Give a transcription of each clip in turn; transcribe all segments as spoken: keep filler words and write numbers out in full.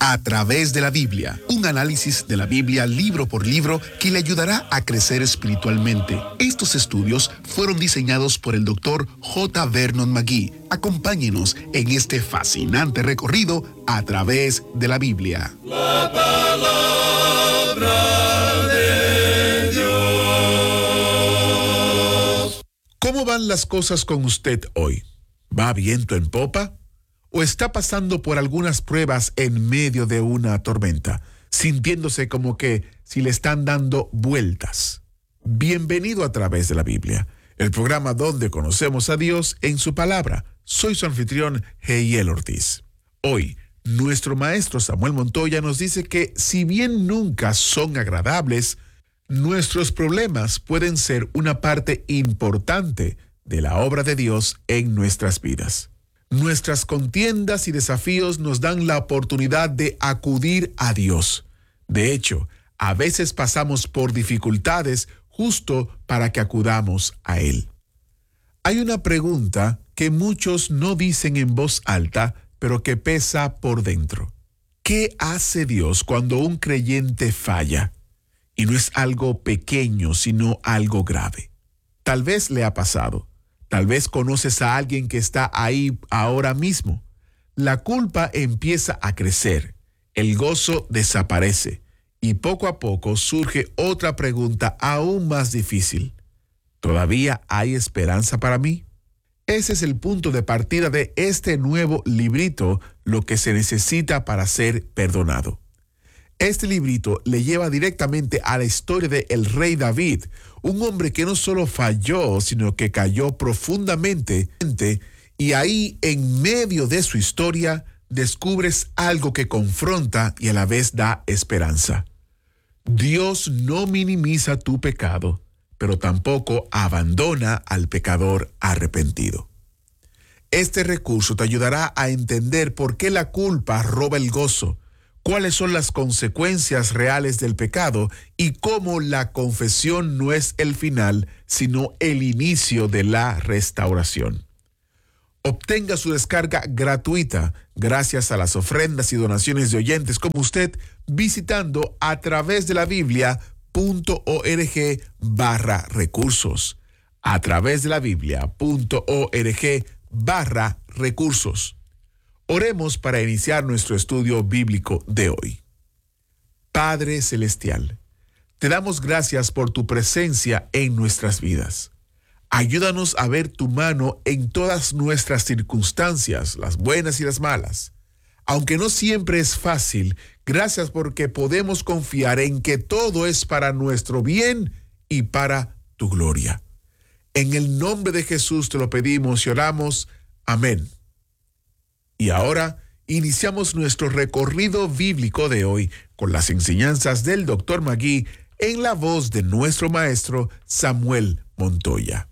A través de la Biblia, un análisis de la Biblia libro por libro que le ayudará a crecer espiritualmente. Estos estudios fueron diseñados por el doctor J. Vernon McGee. Acompáñenos en este fascinante recorrido a través de la Biblia. La palabra de Dios. ¿Cómo van las cosas con usted hoy? ¿Va viento en popa? ¿O está pasando por algunas pruebas en medio de una tormenta, sintiéndose como que si le están dando vueltas? Bienvenido a través de la Biblia, el programa donde conocemos a Dios en su palabra. Soy su anfitrión, Heiel Ortiz. Hoy, nuestro maestro Samuel Montoya nos dice que si bien nunca son agradables, nuestros problemas pueden ser una parte importante de la obra de Dios en nuestras vidas. Nuestras contiendas y desafíos nos dan la oportunidad de acudir a Dios. De hecho, a veces pasamos por dificultades justo para que acudamos a Él. Hay una pregunta que muchos no dicen en voz alta, pero que pesa por dentro. ¿Qué hace Dios cuando un creyente falla? Y no es algo pequeño, sino algo grave. Tal vez le ha pasado. Tal vez conoces a alguien que está ahí ahora mismo. La culpa empieza a crecer, el gozo desaparece y poco a poco surge otra pregunta aún más difícil. ¿Todavía hay esperanza para mí? Ese es el punto de partida de este nuevo librito, Lo que se necesita para ser perdonado. Este librito le lleva directamente a la historia de el rey David, un hombre que no solo falló, sino que cayó profundamente, y ahí, en medio de su historia, descubres algo que confronta y a la vez da esperanza. Dios no minimiza tu pecado, pero tampoco abandona al pecador arrepentido. Este recurso te ayudará a entender por qué la culpa roba el gozo, cuáles son las consecuencias reales del pecado y cómo la confesión no es el final, sino el inicio de la restauración. Obtenga su descarga gratuita gracias a las ofrendas y donaciones de oyentes como usted visitando a través de la Biblia.org barra recursos. A través de la Biblia.org barra recursos. Oremos para iniciar nuestro estudio bíblico de hoy. Padre Celestial, te damos gracias por tu presencia en nuestras vidas. Ayúdanos a ver tu mano en todas nuestras circunstancias, las buenas y las malas. Aunque no siempre es fácil, gracias porque podemos confiar en que todo es para nuestro bien y para tu gloria. En el nombre de Jesús te lo pedimos y oramos. Amén. Y ahora iniciamos nuestro recorrido bíblico de hoy con las enseñanzas del doctor McGee en la voz de nuestro maestro Samuel Montoya.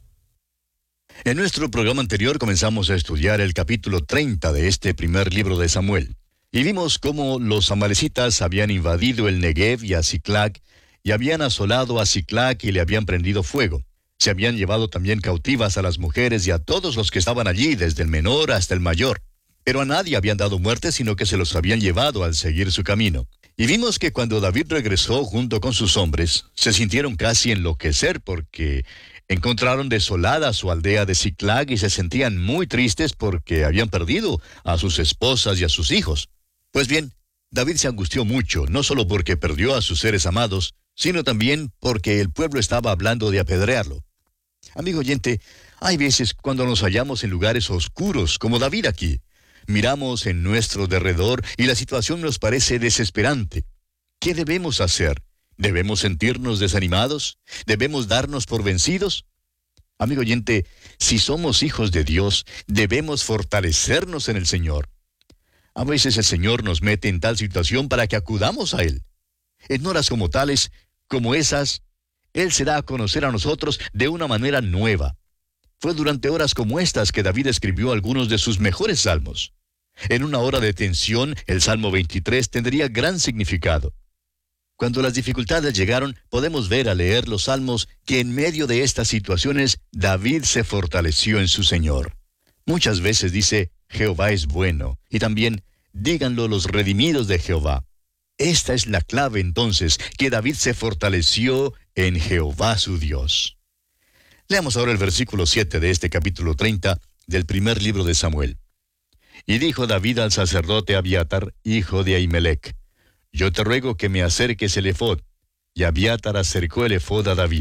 En nuestro programa anterior comenzamos a estudiar el capítulo treinta de este primer libro de Samuel. Y vimos cómo los amalecitas habían invadido el Negev y a Siclag, y habían asolado a Siclag y le habían prendido fuego. Se habían llevado también cautivas a las mujeres y a todos los que estaban allí, desde el menor hasta el mayor. Pero a nadie habían dado muerte, sino que se los habían llevado al seguir su camino. Y vimos que cuando David regresó junto con sus hombres, se sintieron casi enloquecer porque encontraron desolada su aldea de Siclag y se sentían muy tristes porque habían perdido a sus esposas y a sus hijos. Pues bien, David se angustió mucho, no solo porque perdió a sus seres amados, sino también porque el pueblo estaba hablando de apedrearlo. Amigo oyente, hay veces cuando nos hallamos en lugares oscuros, como David aquí. Miramos en nuestro derredor y la situación nos parece desesperante. ¿Qué debemos hacer? ¿Debemos sentirnos desanimados? ¿Debemos darnos por vencidos? Amigo oyente, si somos hijos de Dios, debemos fortalecernos en el Señor. A veces el Señor nos mete en tal situación para que acudamos a Él. En horas como tales, como esas, Él se da a conocer a nosotros de una manera nueva. Fue durante horas como estas que David escribió algunos de sus mejores salmos. En una hora de tensión, el Salmo veintitrés tendría gran significado. Cuando las dificultades llegaron, podemos ver al leer los salmos que en medio de estas situaciones, David se fortaleció en su Señor. Muchas veces dice, Jehová es bueno, y también, díganlo los redimidos de Jehová. Esta es la clave entonces, que David se fortaleció en Jehová su Dios. Leamos ahora el versículo siete de este capítulo treinta del primer libro de Samuel. Y dijo David al sacerdote Abiatar, hijo de Ahimelech: Yo te ruego que me acerques el efod. Y Abiatar acercó el efod a David.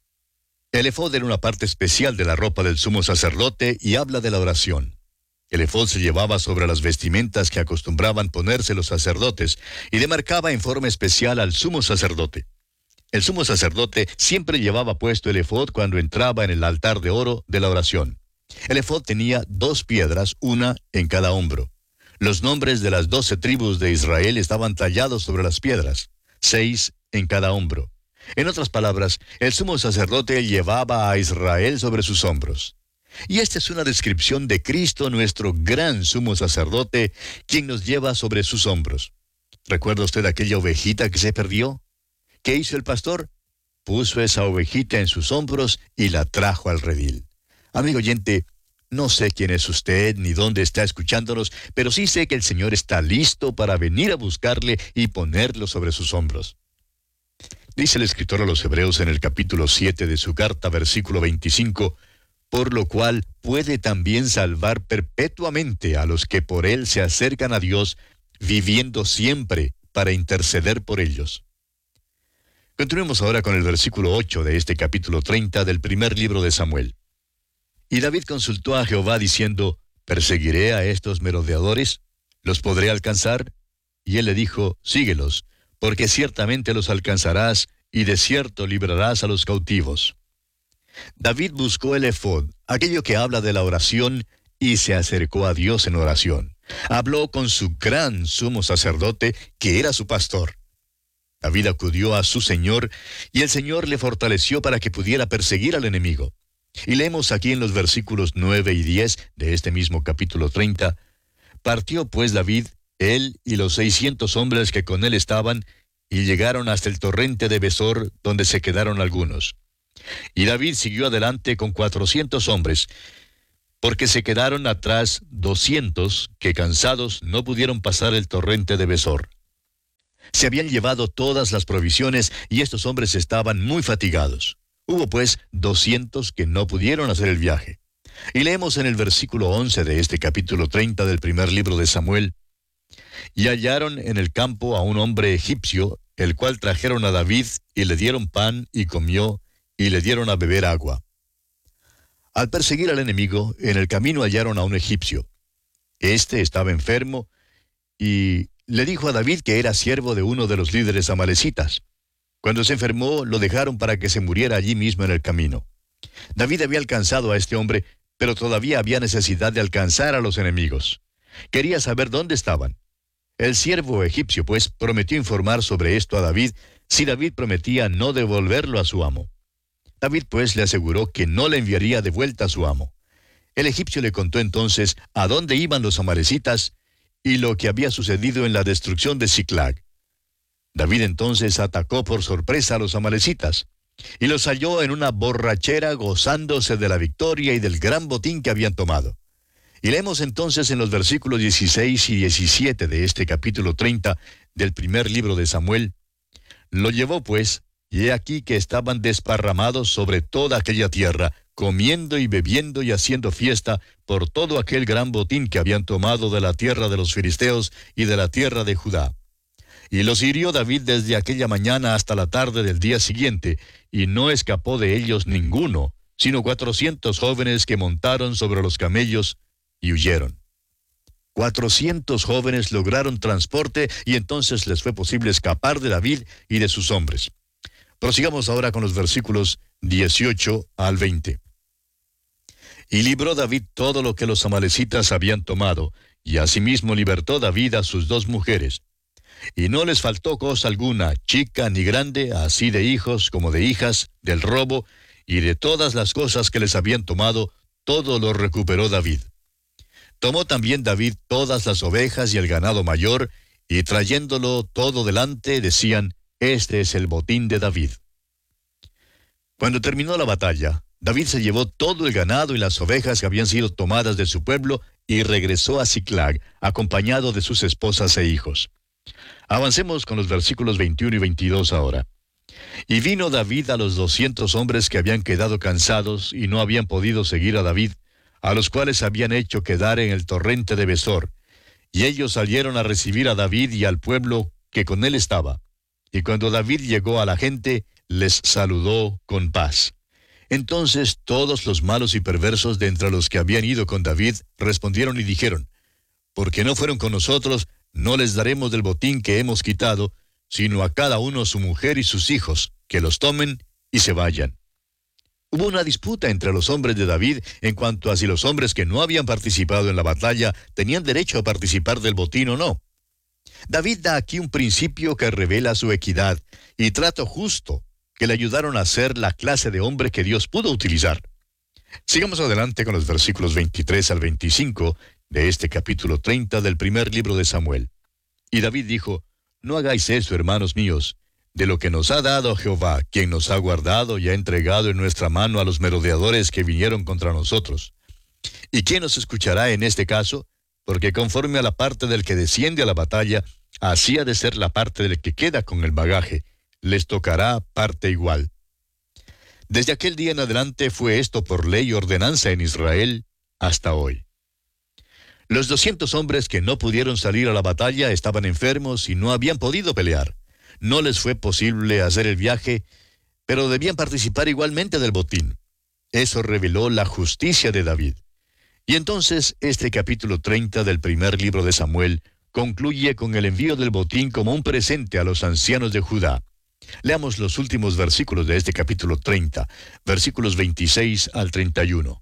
El efod era una parte especial de la ropa del sumo sacerdote y habla de la oración. El efod se llevaba sobre las vestimentas que acostumbraban ponerse los sacerdotes y demarcaba en forma especial al sumo sacerdote. El sumo sacerdote siempre llevaba puesto el efod cuando entraba en el altar de oro de la oración. El efod tenía dos piedras, una en cada hombro. Los nombres de las doce tribus de Israel estaban tallados sobre las piedras, seis en cada hombro. En otras palabras, el sumo sacerdote llevaba a Israel sobre sus hombros. Y esta es una descripción de Cristo, nuestro gran sumo sacerdote, quien nos lleva sobre sus hombros. ¿Recuerda usted aquella ovejita que se perdió? ¿Qué hizo el pastor? Puso esa ovejita en sus hombros y la trajo al redil. Amigo oyente, no sé quién es usted ni dónde está escuchándonos, pero sí sé que el Señor está listo para venir a buscarle y ponerlo sobre sus hombros. Dice el escritor a los Hebreos en el capítulo siete de su carta, versículo veinticinco, por lo cual puede también salvar perpetuamente a los que por él se acercan a Dios, viviendo siempre para interceder por ellos. Continuemos ahora con el versículo ocho de este capítulo treinta del primer libro de Samuel. Y David consultó a Jehová diciendo: ¿Perseguiré a estos merodeadores? ¿Los podré alcanzar? Y él le dijo: Síguelos, porque ciertamente los alcanzarás, y de cierto librarás a los cautivos. David buscó el efod, aquello que habla de la oración, y se acercó a Dios en oración. Habló con su gran sumo sacerdote, que era su pastor. David acudió a su Señor, y el Señor le fortaleció para que pudiera perseguir al enemigo. Y leemos aquí en los versículos nueve y diez de este mismo capítulo treinta, partió pues David, él y los seiscientos hombres que con él estaban, y llegaron hasta el torrente de Besor, donde se quedaron algunos. Y David siguió adelante con cuatrocientos hombres, porque se quedaron atrás doscientos, que cansados no pudieron pasar el torrente de Besor. Se habían llevado todas las provisiones, y estos hombres estaban muy fatigados. Hubo pues doscientos que no pudieron hacer el viaje. Y leemos en el versículo once de este capítulo treinta del primer libro de Samuel: Y hallaron en el campo a un hombre egipcio, el cual trajeron a David, y le dieron pan, y comió, y le dieron a beber agua. Al perseguir al enemigo, en el camino hallaron a un egipcio. Este estaba enfermo, y le dijo a David que era siervo de uno de los líderes amalecitas. Cuando se enfermó, lo dejaron para que se muriera allí mismo en el camino. David había alcanzado a este hombre, pero todavía había necesidad de alcanzar a los enemigos. Quería saber dónde estaban. El siervo egipcio, pues, prometió informar sobre esto a David, si David prometía no devolverlo a su amo. David, pues, le aseguró que no le enviaría de vuelta a su amo. El egipcio le contó entonces a dónde iban los amalecitas y lo que había sucedido en la destrucción de Siclag. David entonces atacó por sorpresa a los amalecitas, y los halló en una borrachera gozándose de la victoria y del gran botín que habían tomado. Y leemos entonces en los versículos dieciséis y diecisiete de este capítulo treinta del primer libro de Samuel: Lo llevó pues, y he aquí que estaban desparramados sobre toda aquella tierra, comiendo y bebiendo y haciendo fiesta por todo aquel gran botín que habían tomado de la tierra de los filisteos y de la tierra de Judá. Y los hirió David desde aquella mañana hasta la tarde del día siguiente, y no escapó de ellos ninguno, sino cuatrocientos jóvenes que montaron sobre los camellos y huyeron. Cuatrocientos jóvenes lograron transporte, y entonces les fue posible escapar de David y de sus hombres. Prosigamos ahora con los versículos dieciocho al veinte. Y libró David todo lo que los amalecitas habían tomado, y asimismo libertó David a sus dos mujeres. Y no les faltó cosa alguna, chica ni grande, así de hijos como de hijas, del robo, y de todas las cosas que les habían tomado, todo lo recuperó David. Tomó también David todas las ovejas y el ganado mayor, y trayéndolo todo delante, decían: Este es el botín de David. Cuando terminó la batalla, David se llevó todo el ganado y las ovejas que habían sido tomadas de su pueblo y regresó a Siclag, acompañado de sus esposas e hijos. Avancemos con los versículos veintiuno y veintidós ahora. Y vino David a los doscientos hombres que habían quedado cansados y no habían podido seguir a David, a los cuales habían hecho quedar en el torrente de Besor. Y ellos salieron a recibir a David y al pueblo que con él estaba. Y cuando David llegó a la gente, les saludó con paz. Entonces todos los malos y perversos de entre los que habían ido con David respondieron y dijeron: porque no fueron con nosotros, no les daremos del botín que hemos quitado, sino a cada uno su mujer y sus hijos, que los tomen y se vayan. Hubo una disputa entre los hombres de David en cuanto a si los hombres que no habían participado en la batalla tenían derecho a participar del botín o no. David da aquí un principio que revela su equidad y trato justo, que le ayudaron a ser la clase de hombre que Dios pudo utilizar. Sigamos adelante con los versículos veintitrés al veinticinco de este capítulo treinta del primer libro de Samuel. Y David dijo: no hagáis eso, hermanos míos, de lo que nos ha dado Jehová, quien nos ha guardado y ha entregado en nuestra mano a los merodeadores que vinieron contra nosotros. ¿Y quién nos escuchará en este caso? Porque conforme a la parte del que desciende a la batalla, así ha de ser la parte del que queda con el bagaje. Les tocará parte igual. Desde aquel día en adelante fue esto por ley y ordenanza en Israel hasta hoy. Los doscientos hombres que no pudieron salir a la batalla estaban enfermos y no habían podido pelear. No les fue posible hacer el viaje, pero debían participar igualmente del botín. Eso reveló la justicia de David. Y entonces este capítulo treinta del primer libro de Samuel concluye con el envío del botín como un presente a los ancianos de Judá. Leamos los últimos versículos de este capítulo treinta, versículos veintiséis al treinta y uno.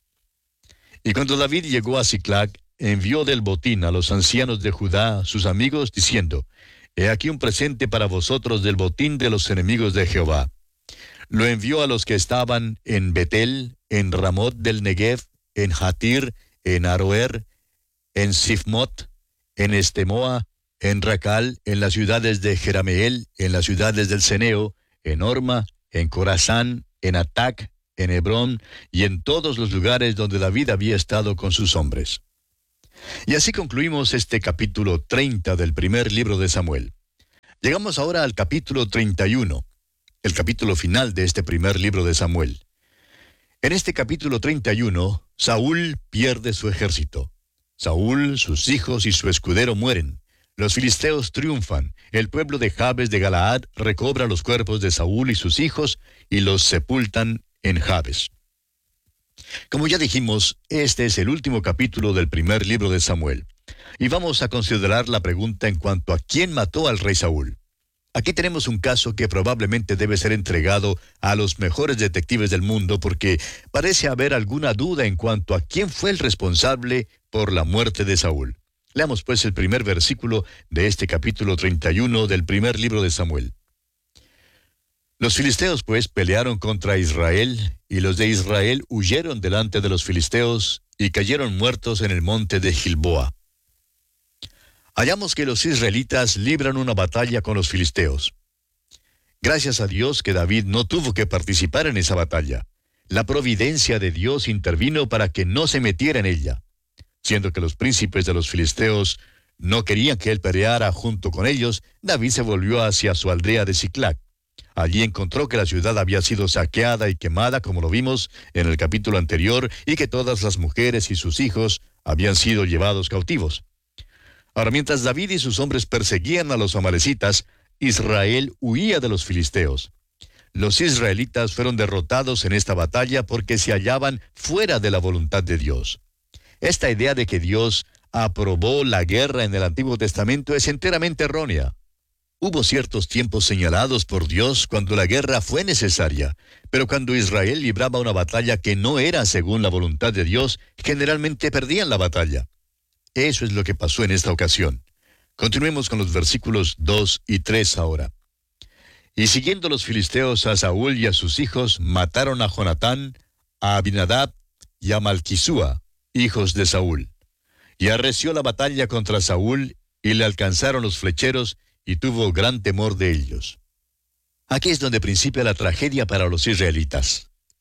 Y cuando David llegó a Siclag, envió del botín a los ancianos de Judá, sus amigos, diciendo: he aquí un presente para vosotros del botín de los enemigos de Jehová. Lo envió a los que estaban en Betel, en Ramot del Negev, en Jatir, en Aroer, en Sifmot, en Estemoa, en Racal, en las ciudades de Jerameel, en las ciudades del Ceneo, en Orma, en Corazán, en Atac, en Hebrón, y en todos los lugares donde David había estado con sus hombres. Y así concluimos este capítulo treinta del primer libro de Samuel. Llegamos ahora al capítulo treinta y uno, el capítulo final de este primer libro de Samuel. En este capítulo treinta y uno, Saúl pierde su ejército. Saúl, sus hijos y su escudero mueren. Los filisteos triunfan. El pueblo de Jabes de Galaad recobra los cuerpos de Saúl y sus hijos y los sepultan en Jabes. Como ya dijimos, este es el último capítulo del primer libro de Samuel. Y vamos a considerar la pregunta en cuanto a quién mató al rey Saúl. Aquí tenemos un caso que probablemente debe ser entregado a los mejores detectives del mundo porque parece haber alguna duda en cuanto a quién fue el responsable por la muerte de Saúl. Leamos pues el primer versículo de este capítulo treinta y uno del primer libro de Samuel. Los filisteos pues pelearon contra Israel, y los de Israel huyeron delante de los filisteos y cayeron muertos en el monte de Gilboa. Hallamos que los israelitas libran una batalla con los filisteos. Gracias a Dios que David no tuvo que participar en esa batalla. La providencia de Dios intervino para que no se metiera en ella. Siendo que los príncipes de los filisteos no querían que él peleara junto con ellos, David se volvió hacia su aldea de Siclag. Allí encontró que la ciudad había sido saqueada y quemada, como lo vimos en el capítulo anterior, y que todas las mujeres y sus hijos habían sido llevados cautivos. Ahora, mientras David y sus hombres perseguían a los amalecitas, Israel huía de los filisteos. Los israelitas fueron derrotados en esta batalla porque se hallaban fuera de la voluntad de Dios. Esta idea de que Dios aprobó la guerra en el Antiguo Testamento es enteramente errónea. Hubo ciertos tiempos señalados por Dios cuando la guerra fue necesaria, pero cuando Israel libraba una batalla que no era según la voluntad de Dios, generalmente perdían la batalla. Eso es lo que pasó en esta ocasión. Continuemos con los versículos dos y tres ahora. Y siguiendo los filisteos a Saúl y a sus hijos, mataron a Jonatán, a Abinadab y a Malquisúa, hijos de Saúl. Y arreció la batalla contra Saúl, y le alcanzaron los flecheros, y tuvo gran temor de ellos. Aquí es donde principia la tragedia para los israelitas.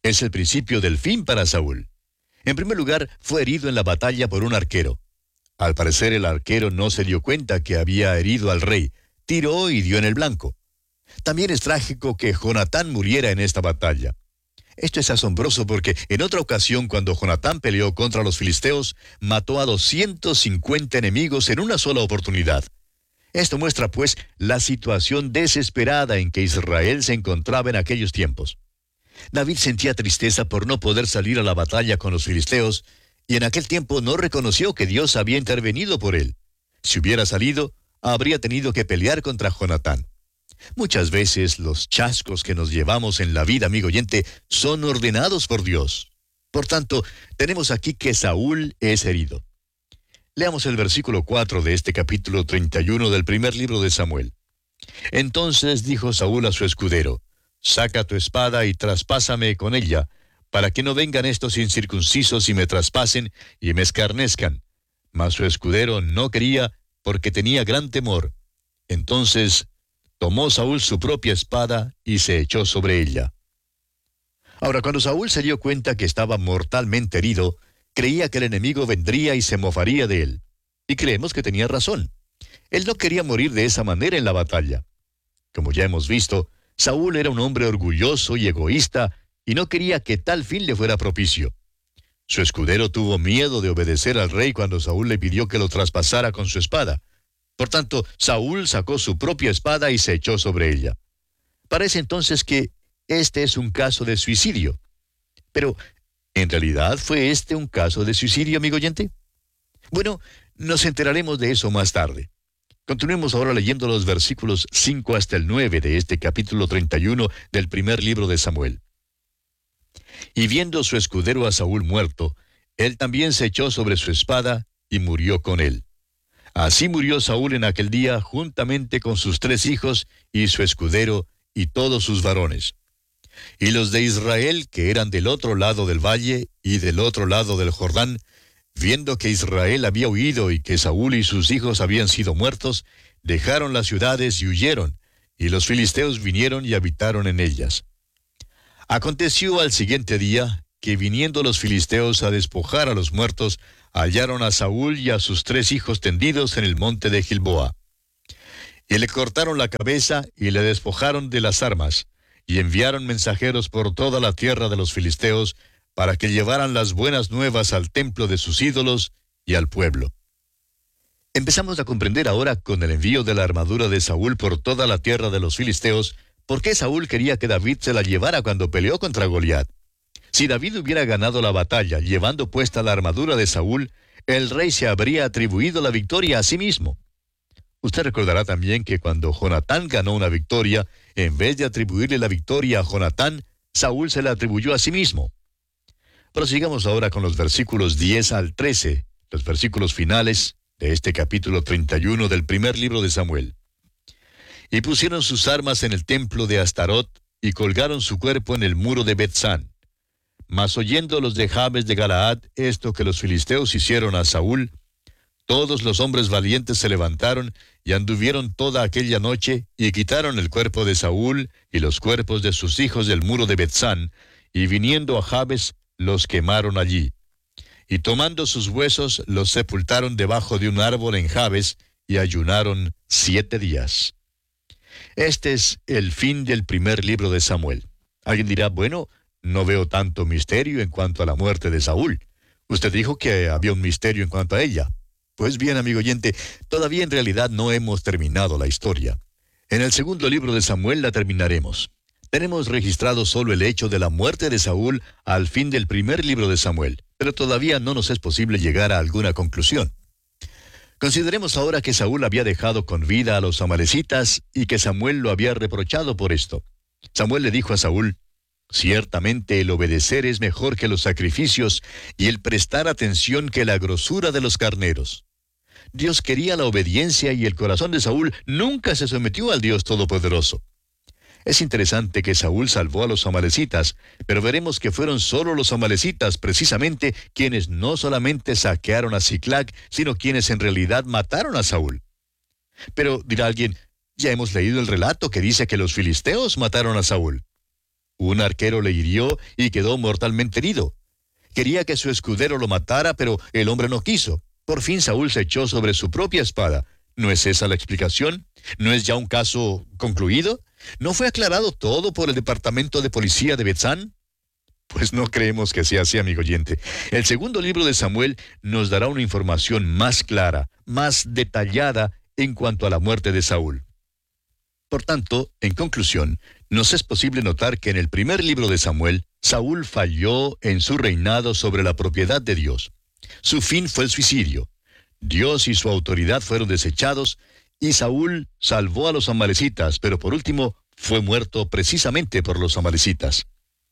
es el principio del fin para Saúl. En primer lugar, fue herido en la batalla por un arquero. Al parecer el arquero no se dio cuenta que había herido al rey, tiró y dio en el blanco. También es trágico que Jonatán muriera en esta batalla. Esto es asombroso porque en otra ocasión, cuando Jonatán peleó contra los filisteos, mató a doscientos cincuenta enemigos en una sola oportunidad. Esto muestra, pues, la situación desesperada en que Israel se encontraba en aquellos tiempos. David sentía tristeza por no poder salir a la batalla con los filisteos, y en aquel tiempo no reconoció que Dios había intervenido por él. Si hubiera salido, habría tenido que pelear contra Jonatán. Muchas veces los chascos que nos llevamos en la vida, amigo oyente, son ordenados por Dios. Por tanto, tenemos aquí que Saúl es herido. Leamos el versículo cuatro de este capítulo treinta y uno del primer libro de Samuel. Entonces dijo Saúl a su escudero: «Saca tu espada y traspásame con ella, para que no vengan estos incircuncisos y me traspasen y me escarnezcan». Mas su escudero no quería, porque tenía gran temor. Entonces tomó Saúl su propia espada y se echó sobre ella. Ahora, cuando Saúl se dio cuenta que estaba mortalmente herido, creía que el enemigo vendría y se mofaría de él. Y creemos que tenía razón. Él no quería morir de esa manera en la batalla. Como ya hemos visto, Saúl era un hombre orgulloso y egoísta, y no quería que tal fin le fuera propicio. Su escudero tuvo miedo de obedecer al rey cuando Saúl le pidió que lo traspasara con su espada. Por tanto, Saúl sacó su propia espada y se echó sobre ella. Parece entonces que este es un caso de suicidio. Pero, ¿en realidad fue este un caso de suicidio, amigo oyente? Bueno, nos enteraremos de eso más tarde. Continuemos ahora leyendo los versículos cinco hasta el nueve de este capítulo treinta y uno del primer libro de Samuel. Y viendo su escudero a Saúl muerto, él también se echó sobre su espada y murió con él. Así murió Saúl en aquel día juntamente con sus tres hijos y su escudero y todos sus varones. Y los de Israel, que eran del otro lado del valle y del otro lado del Jordán, viendo que Israel había huido y que Saúl y sus hijos habían sido muertos, dejaron las ciudades y huyeron, y los filisteos vinieron y habitaron en ellas. Aconteció al siguiente día, que viniendo los filisteos a despojar a los muertos, hallaron a Saúl y a sus tres hijos tendidos en el monte de Gilboa. Y le cortaron la cabeza y le despojaron de las armas, y enviaron mensajeros por toda la tierra de los filisteos, para que llevaran las buenas nuevas al templo de sus ídolos y al pueblo. Empezamos a comprender ahora, con el envío de la armadura de Saúl por toda la tierra de los filisteos, por qué Saúl quería que David se la llevara cuando peleó contra Goliat. Si David hubiera ganado la batalla llevando puesta la armadura de Saúl, el rey se habría atribuido la victoria a sí mismo. Usted recordará también que cuando Jonatán ganó una victoria, en vez de atribuirle la victoria a Jonatán, Saúl se la atribuyó a sí mismo. Prosigamos ahora con los versículos diez al trece, los versículos finales de este capítulo treinta y uno del primer libro de Samuel. Y pusieron sus armas en el templo de Astarot, y colgaron su cuerpo en el muro de Bethsán. Mas oyendo los de Jabes de Galaad esto que los filisteos hicieron a Saúl, todos los hombres valientes se levantaron y anduvieron toda aquella noche, y quitaron el cuerpo de Saúl y los cuerpos de sus hijos del muro de Bethsán, y viniendo a Jabes, los quemaron allí. Y tomando sus huesos, los sepultaron debajo de un árbol en Jabes, y ayunaron siete días. Este es el fin del primer libro de Samuel. Alguien dirá, bueno, no veo tanto misterio en cuanto a la muerte de Saúl. Usted dijo que había un misterio en cuanto a ella. Pues bien, amigo oyente, todavía en realidad no hemos terminado la historia. En el segundo libro de Samuel la terminaremos. Tenemos registrado solo el hecho de la muerte de Saúl al fin del primer libro de Samuel, pero todavía no nos es posible llegar a alguna conclusión. Consideremos ahora que Saúl había dejado con vida a los amalecitas y que Samuel lo había reprochado por esto. Samuel le dijo a Saúl: «Ciertamente el obedecer es mejor que los sacrificios y el prestar atención que la grosura de los carneros». Dios quería la obediencia y el corazón de Saúl nunca se sometió al Dios Todopoderoso. Es interesante que Saúl salvó a los amalecitas, pero veremos que fueron solo los amalecitas precisamente quienes no solamente saquearon a Siclag, sino quienes en realidad mataron a Saúl. Pero dirá alguien, ya hemos leído el relato que dice que los filisteos mataron a Saúl. Un arquero le hirió y quedó mortalmente herido. Quería que su escudero lo matara, pero el hombre no quiso. Por fin Saúl se echó sobre su propia espada. ¿No es esa la explicación? ¿No es ya un caso concluido? ¿No fue aclarado todo por el departamento de policía de Betzán? Pues no creemos que sea así, amigo oyente. El segundo libro de Samuel nos dará una información más clara, más detallada en cuanto a la muerte de Saúl. Por tanto, en conclusión, nos es posible notar que en el primer libro de Samuel, Saúl falló en su reinado sobre la propiedad de Dios. Su fin fue el suicidio. Dios y su autoridad fueron desechados, y Saúl salvó a los amalecitas, pero por último fue muerto precisamente por los amalecitas.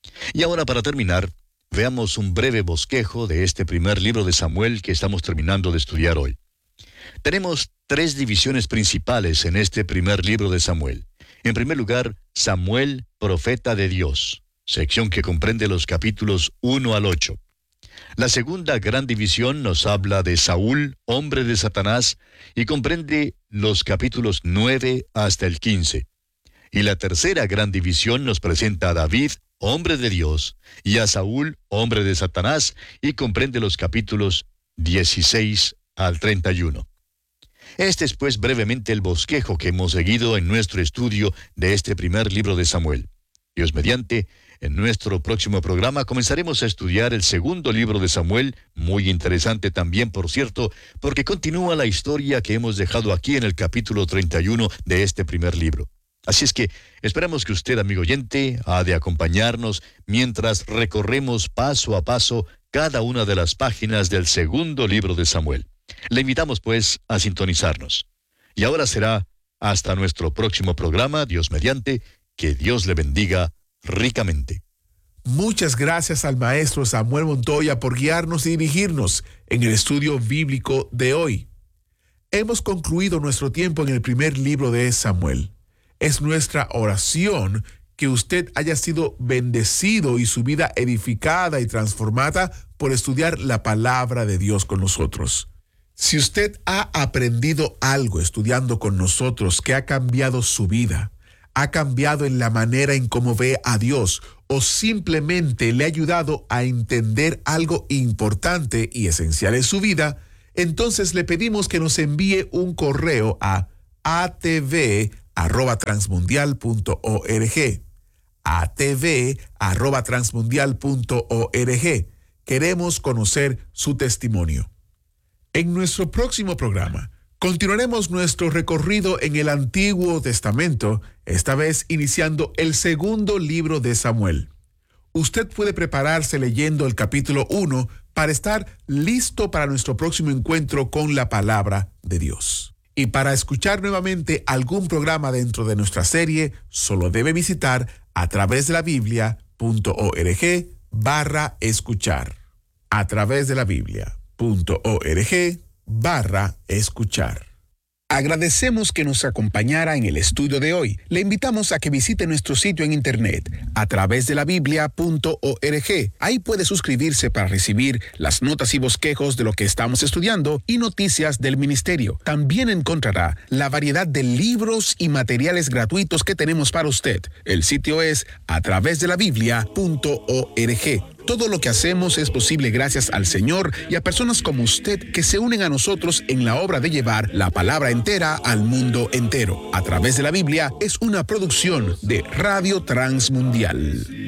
Y ahora, para terminar, veamos un breve bosquejo de este primer libro de Samuel que estamos terminando de estudiar hoy. Tenemos tres divisiones principales en este primer libro de Samuel. En primer lugar, Samuel, profeta de Dios, sección que comprende los capítulos uno al ocho. La segunda gran división nos habla de Saúl, hombre de Satanás, y comprende los capítulos nueve hasta el quince. Y la tercera gran división nos presenta a David, hombre de Dios, y a Saúl, hombre de Satanás, y comprende los capítulos dieciséis al treinta y uno. Este es pues brevemente el bosquejo que hemos seguido en nuestro estudio de este primer libro de Samuel. Dios mediante, en nuestro próximo programa comenzaremos a estudiar el segundo libro de Samuel, muy interesante también, por cierto, porque continúa la historia que hemos dejado aquí en el capítulo treinta y uno de este primer libro. Así es que esperamos que usted, amigo oyente, ha de acompañarnos mientras recorremos paso a paso cada una de las páginas del segundo libro de Samuel. Le invitamos, pues, a sintonizarnos. Y ahora será hasta nuestro próximo programa, Dios mediante, que Dios le bendiga ricamente. Muchas gracias al maestro Samuel Montoya por guiarnos y dirigirnos en el estudio bíblico de hoy. Hemos concluido nuestro tiempo en el primer libro de Samuel. Es nuestra oración que usted haya sido bendecido y su vida edificada y transformada por estudiar la palabra de Dios con nosotros. Si usted ha aprendido algo estudiando con nosotros que ha cambiado su vida, ha cambiado en la manera en cómo ve a Dios, o simplemente le ha ayudado a entender algo importante y esencial en su vida, entonces le pedimos que nos envíe un correo a a t v arroba transmundial punto org. a t v arroba transmundial punto org. Queremos conocer su testimonio. En nuestro próximo programa, continuaremos nuestro recorrido en el Antiguo Testamento, esta vez iniciando el segundo libro de Samuel. Usted puede prepararse leyendo el capítulo uno para estar listo para nuestro próximo encuentro con la palabra de Dios. Y para escuchar nuevamente algún programa dentro de nuestra serie, solo debe visitar a través de la biblia punto org barra escuchar. A través de la biblia punto org barra escuchar. Agradecemos que nos acompañara en el estudio de hoy. Le invitamos a que visite nuestro sitio en internet a través de la biblia punto org. Ahí puede suscribirse para recibir las notas y bosquejos de lo que estamos estudiando y noticias del ministerio. También encontrará la variedad de libros y materiales gratuitos que tenemos para usted. El sitio es a través de la biblia punto org. Todo lo que hacemos es posible gracias al Señor y a personas como usted que se unen a nosotros en la obra de llevar la palabra entera al mundo entero. A través de la Biblia es una producción de Radio Transmundial.